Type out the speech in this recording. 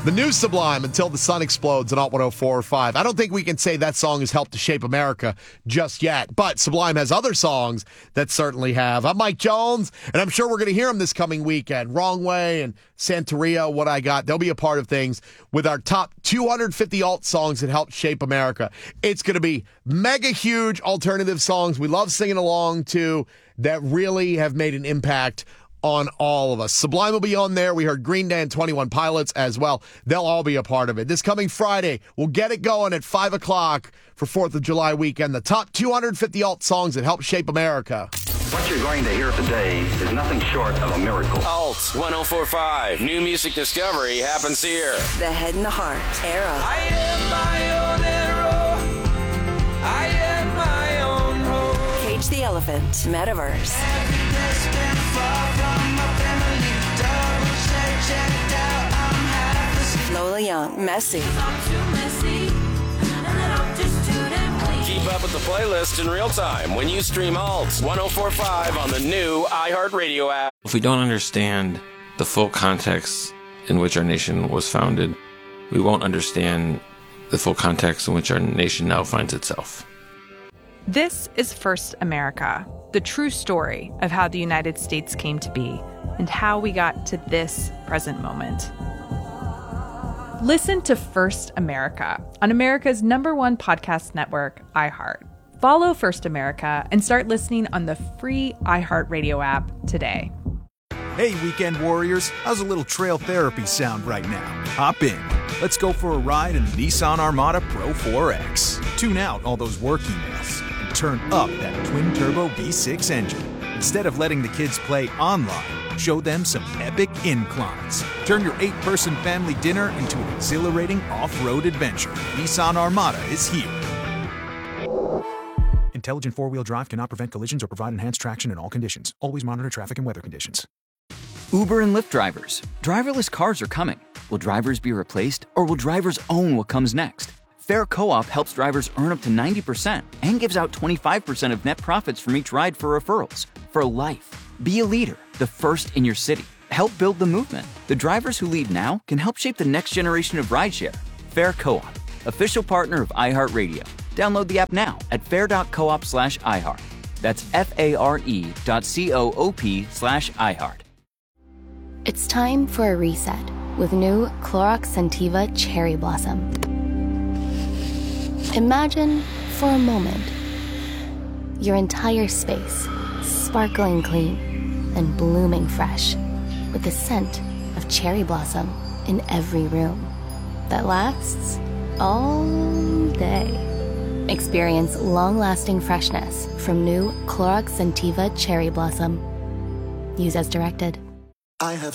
The new Sublime, Until the Sun Explodes, on Alt 104.5. I don't think we can say that song has helped to shape America just yet, but Sublime has other songs that certainly have. I'm Mike Jones, and I'm sure we're going to hear them this coming weekend. Wrong Way and Santeria, What I Got. They'll be a part of things with our top 250 alt songs that helped shape America. It's going to be mega huge alternative songs we love singing along to that really have made an impact on all of us. Sublime will be on there. We heard Green Day and 21 Pilots as well. They'll all be a part of it. This coming Friday, we'll get it going at 5 o'clock for 4th of July weekend. The top 250 alt songs that helped shape America. What you're going to hear today is nothing short of a miracle. Alt 104.5. New music discovery happens here. The Head and the Heart era. I am my own hero. I am my own hope. Cage the Elephant. Metaverse. Lola Young. Messy. Keep up with the playlist in real time when you stream Alt 104.5 on the new iHeartRadio app. If we don't understand the full context in which our nation was founded, we won't understand the full context in which our nation now finds itself. This is First America, the true story of how the United States came to be and how we got to this present moment. Listen to First America on America's #1 podcast network, iHeart. Follow First America and start listening on the free iHeartRadio app today. Hey, weekend warriors, how's a little trail therapy sound right now? Hop in. Let's go for a ride in the Nissan Armada Pro 4X. Tune out all those work emails and turn up that twin-turbo V6 engine. Instead of letting the kids play online, show them some epic inclines. Turn your 8-person family dinner into an exhilarating off-road adventure. Nissan Armada is here. Intelligent four-wheel drive cannot prevent collisions or provide enhanced traction in all conditions. Always monitor traffic and weather conditions. Uber and Lyft drivers. Driverless cars are coming. Will drivers be replaced, or will drivers own what comes next? Fair Co-op helps drivers earn up to 90% and gives out 25% of net profits from each ride for referrals. For life. Be a leader, the first in your city. Help build the movement. The drivers who lead now can help shape the next generation of rideshare. Fair Co-op, official partner of iHeartRadio. Download the app now at fair.coop/iHeart. That's FARE.coop/iHeart. It's time for a reset with new Clorox Scentiva Cherry Blossom. Imagine, for a moment, your entire space sparkling clean and blooming fresh with the scent of cherry blossom in every room that lasts all day. Experience long-lasting freshness from new Clorox Scentiva Cherry Blossom. Use as directed. I have